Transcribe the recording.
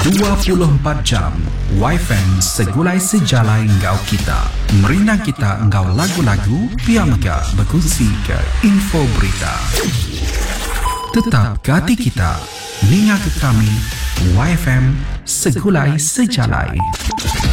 24 jam YFM segulai sejalai engkau kita. Merinang kita engkau lagu-lagu, piamaka berkongsi ke info berita. Tetap ke hati kita, ninga ke kami, YFM segulai sejalai.